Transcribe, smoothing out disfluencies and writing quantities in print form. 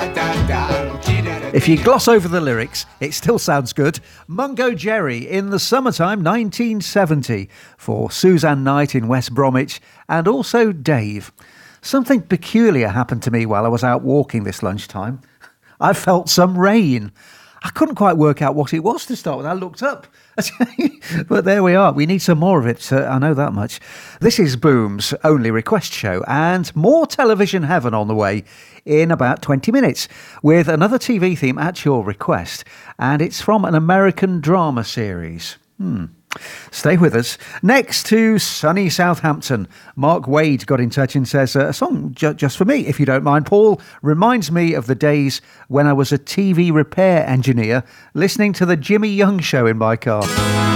If you gloss over the lyrics, it still sounds good. Mungo Jerry in the summertime 1970 for Suzanne Knight in West Bromwich and also Dave. Something peculiar happened to me while I was out walking this lunchtime. I felt some rain. I couldn't quite work out what it was to start with. I looked up. But there we are. We need some more of it. I know that much. This is Boom's only request show and more television heaven on the way in about 20 minutes with another TV theme at your request. And it's from an American drama series. Stay with us. Next to sunny Southampton, Mark Wade got in touch and says, a song just for me, if you don't mind, Paul. Reminds me of the days when I was a TV repair engineer listening to the Jimmy Young Show in my car.